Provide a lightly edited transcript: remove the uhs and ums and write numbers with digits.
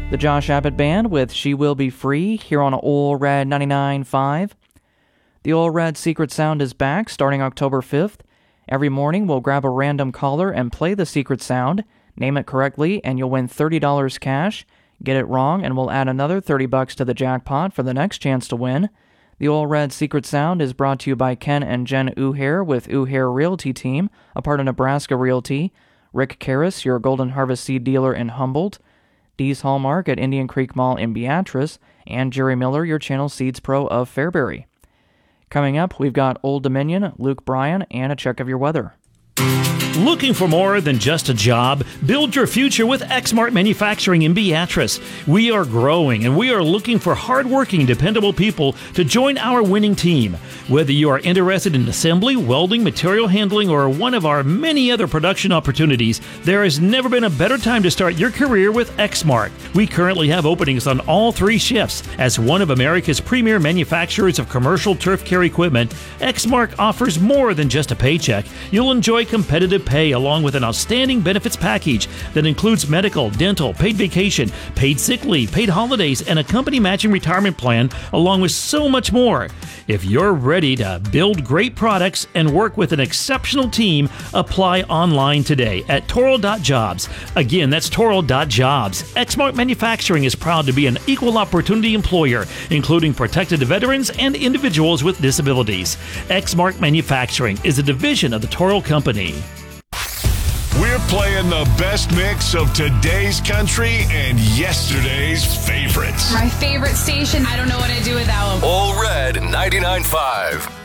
The Josh Abbott Band with She Will Be Free here on Ole Red 99.5. The Ole Red Secret Sound is back starting October 5th. Every morning we'll grab a random caller and play the secret sound, name it correctly, and you'll win $30 cash. Get it wrong and we'll add another $30 to the jackpot for the next chance to win. The Ole Red Secret Sound is brought to you by Ken and Jen Uhair with Uhair Realty Team, a part of Nebraska Realty. Rick Karras, your Golden Harvest seed dealer in Humboldt. Dee's Hallmark at Indian Creek Mall in Beatrice, and Jerry Miller, your Channel Seeds Pro of Fairbury. Coming up, we've got Old Dominion, Luke Bryan, and a check of your weather. Looking for more than just a job? Build your future with Exmart Manufacturing in Beatrice. We are growing and we are looking for hardworking, dependable people to join our winning team. Whether you are interested in assembly, welding, material handling, or one of our many other production opportunities, there has never been a better time to start your career with Exmart. We currently have openings on all 3 shifts. As one of America's premier manufacturers of commercial turf care equipment, Exmart offers more than just a paycheck. You'll enjoy competitive pay along with an outstanding benefits package that includes medical, dental, paid vacation, paid sick leave, paid holidays, and a company matching retirement plan, along with so much more. If you're ready to build great products and work with an exceptional team, apply online today at Toro.jobs. Again, that's Toro.jobs. Exmart Manufacturing is proud to be an equal opportunity employer, including protected veterans and individuals with disabilities. Exmart Manufacturing is a division of the Toro Company. We're playing the best mix of today's country and yesterday's favorites. My favorite station. I don't know what I'd do without them. Ole Red 99.5.